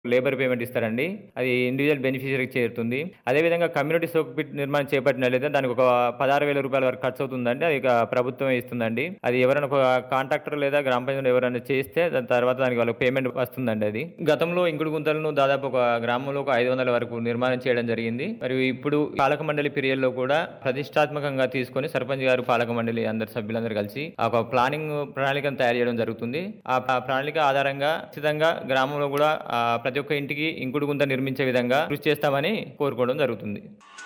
Labour payment ఇస్తారండి. అది individual బెనిఫిషియరీకి చేరుతుంది. అదేవిధంగా కమ్యూనిటీ సోక్ పిట్ నిర్మాణం చేపట్టినట్లయితే దానికి ఒక 16,000 రూపాయల వరకు ఖర్చు అవుతుందండి. అది ప్రభుత్వమే ఇస్తుందండి. అది ఎవరైనా ఒక కాంట్రాక్టర్ లేదా గ్రామ పంచాయతీ ఎవరైనా చేస్తే దాని తర్వాత దానికి వాళ్ళకి పేమెంట్ వస్తుందండి. అది గతంలో ఇంకుడు గుంతలను దాదాపు ఒక గ్రామంలో ఒక 500 వరకు నిర్మాణం చేయడం జరిగింది. మరియు ఇప్పుడు పాలక మండలి పీరియడ్లో కూడా ప్రతిష్టాత్మకంగా తీసుకొని సర్పంచ్ గారు పాలక మండలి అందరు సభ్యులందరూ కలిసి ఒక ప్రణాళికను తయారు చేయడం జరుగుతుంది. ఆ ప్రణాళిక ఆధారంగా ఖచ్చితంగా గ్రామంలో కూడా ప్రతి ఒక్క ఇంటికి ఇంకుడు గుంత నిర్మించే విధంగా కృషి చేస్తామని కోరుకోవడం జరుగుతుంది.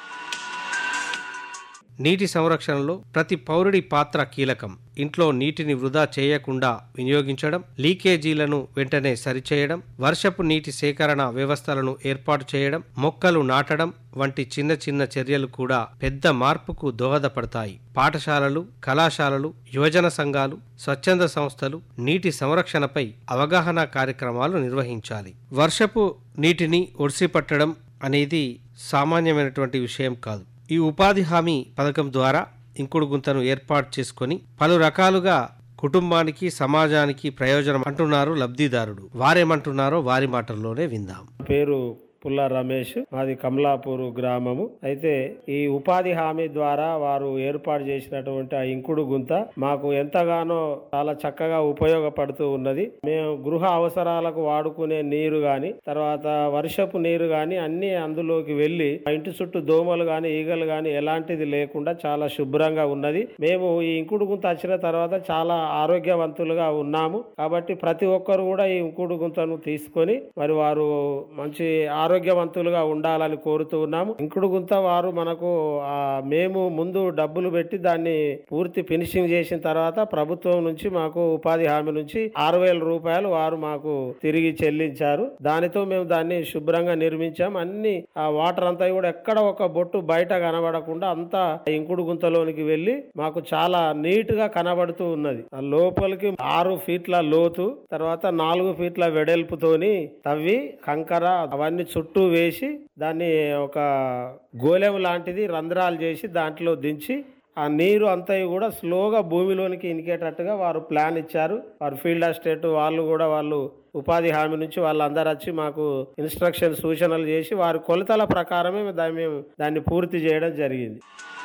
నీటి సంరక్షణలో ప్రతి పౌరుడి పాత్ర కీలకం. ఇంట్లో నీటిని వృధా చేయకుండా వినియోగించడం, లీకేజీలను వెంటనే సరిచేయడం, వర్షపు నీటి సేకరణ వ్యవస్థలను ఏర్పాటు చేయడం, మొక్కలు నాటడం వంటి చిన్న చిన్న చర్యలు కూడా పెద్ద మార్పుకు దోహదపడతాయి. పాఠశాలలు, కళాశాలలు, యువజన సంఘాలు, స్వచ్ఛంద సంస్థలు నీటి సంరక్షణపై అవగాహన కార్యక్రమాలు నిర్వహించాలి. వర్షపు నీటిని ఒడిసిపట్టడం అనేది సామాన్యమైనటువంటి విషయం కాదు. ఈ ఉపాధి హామీ పథకం ద్వారా ఇంకుడు గుంతను ఏర్పాటు చేసుకొని పలు రకాలుగా కుటుంబానికి, సమాజానికి ప్రయోజనం అంటున్నారు లబ్ధిదారుడు. వారేమంటున్నారో వారి మాటల్లోనే విందాం. పేరు పుల్ల రమేష్, మాది కమలాపూర్ గ్రామము. అయితే ఈ ఉపాధి హామీ ద్వారా వారు ఏర్పాటు చేసినటువంటి ఆ ఇంకుడు గుంత మాకు ఎంతగానో చాలా చక్కగా ఉపయోగపడుతూ ఉన్నది. మేము గృహ అవసరాలకు వాడుకునే నీరు గాని, తర్వాత వర్షపు నీరు గాని అన్ని అందులోకి వెళ్లి ఇంటి చుట్టూ దోమలు గాని, ఈగలు గాని ఎలాంటిది లేకుండా చాలా శుభ్రంగా ఉన్నది. మేము ఈ ఇంకుడు గుంత వచ్చిన తర్వాత చాలా ఆరోగ్యవంతులుగా ఉన్నాము. కాబట్టి ప్రతి ఒక్కరు కూడా ఈ ఇంకుడు గుంతను తీసుకొని మరి వారు మంచి ఆరోగ్యవంతులుగా ఉండాలని కోరుతూ ఉన్నాము. ఇంకుడు గుంత వారు మనకు మేము ముందు డబ్బులు పెట్టి దాన్ని పూర్తి ఫినిషింగ్ చేసిన తర్వాత ప్రభుత్వం నుంచి మాకు ఉపాధి హామీ నుంచి 6,000 రూపాయలు వారు మాకు తిరిగి చెల్లించారు. దానితో మేము దాన్ని శుభ్రంగా నిర్మించాం. అన్ని ఆ వాటర్ అంతా కూడా ఎక్కడ ఒక బొట్టు బయట కనబడకుండా అంతా ఇంకుడు గుంతలోనికి వెళ్లి మాకు చాలా నీట్ గా కనబడుతూ ఉన్నది. లోపలికి 6 ఫీట్ల లోతు, తర్వాత 4 ఫీట్ల వెడల్పుతోని తవ్వి కంకర అవన్నీ చుట్టూ వేసి దాన్ని ఒక గోలెం లాంటిది రంధ్రాలు చేసి దాంట్లో దించి ఆ నీరు అంతా కూడా స్లోగా భూమిలోనికి ఇనికేటట్టుగా వారు ప్లాన్ ఇచ్చారు. వారు ఫీల్డ్ అసిస్టెంట్ వాళ్ళు కూడా వాళ్ళు ఉపాధి హామీ నుంచి వాళ్ళందరూ వచ్చి మాకు ఇన్స్ట్రక్షన్ సూచనలు చేసి వారి కొలతల ప్రకారమే మేము దాన్ని పూర్తి చేయడం జరిగింది.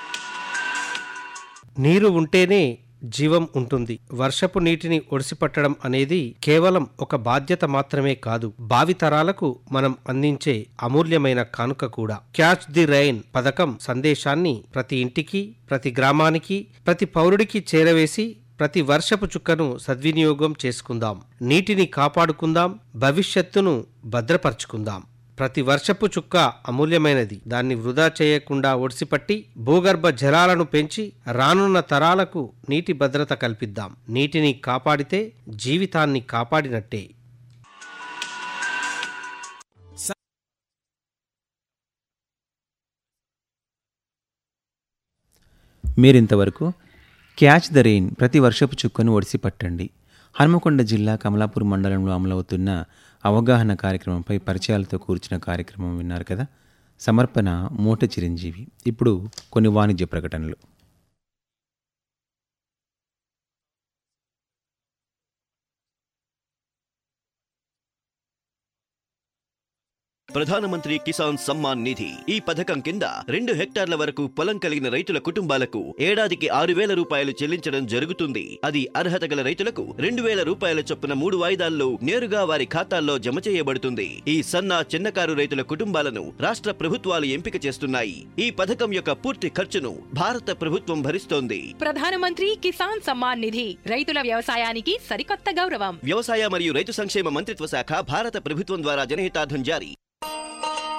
నీరు ఉంటేనే జీవం ఉంటుంది. వర్షపు నీటిని ఒడిసిపట్టడం అనేది కేవలం ఒక బాధ్యత మాత్రమే కాదు, భావితరాలకు మనం అందించే అమూల్యమైన కానుక కూడా. క్యాచ్ ది రైన్ పథకం సందేశాన్ని ప్రతి ఇంటికి, ప్రతి గ్రామానికి, ప్రతి పౌరుడికి చేరవేసి ప్రతి వర్షపు చుక్కను సద్వినియోగం చేసుకుందాం. నీటిని కాపాడుకుందాం, భవిష్యత్తును భద్రపరుచుకుందాం. ప్రతి వర్షపు చుక్క అమూల్యమైనది. దాన్ని వృధా చేయకుండా ఒడిసిపట్టి భూగర్భ జలాలను పెంచి రానున్న తరాలకు నీటి భద్రత కల్పిద్దాం. నీటిని కాపాడితే జీవితాన్ని కాపాడినట్టే. మీరింతవరకు క్యాచ్ ద రెయిన్ ప్రతి వర్షపు చుక్కను ఒడిసిపట్టండి, హన్మకొండ జిల్లా కమలాపూర్ మండలంలో అమలవుతున్న అవగాహన కార్యక్రమంపై పరిచయాలతో కూర్చిన కార్యక్రమం విన్నారు కదా. సమర్పణ మోట చిరంజీవి. ఇప్పుడు కొన్ని వాణిజ్య ప్రకటనలు. ప్రధానమంత్రి కిసాన్ సమ్మాన్ నిధి ఈ పథకం కింద 2 హెక్టార్ల వరకు పొలం కలిగిన రైతుల కుటుంబాలకు ఏడాదికి 6,000 రూపాయలు చెల్లించడం జరుగుతుంది. అది అర్హత గల రైతులకు 2,000 రూపాయల చొప్పున 3 వాయిదాల్లో నేరుగా వారి ఖాతాల్లో జమ చేయబడుతుంది. ఈ సన్న చిన్నకారు రైతుల కుటుంబాలను రాష్ట్ర ప్రభుత్వాలు ఎంపిక చేస్తున్నాయి. ఈ పథకం యొక్క పూర్తి ఖర్చును భారత ప్రభుత్వం భరిస్తోంది. ప్రధానమంత్రి కిసాన్ సమ్మాన్ నిధి రైతుల వ్యవసాయానికి సరికొత్త గౌరవం. వ్యవసాయ మరియు రైతు సంక్షేమ మంత్రిత్వ శాఖ, భారత ప్రభుత్వం ద్వారా జనహితార్థం జారీ.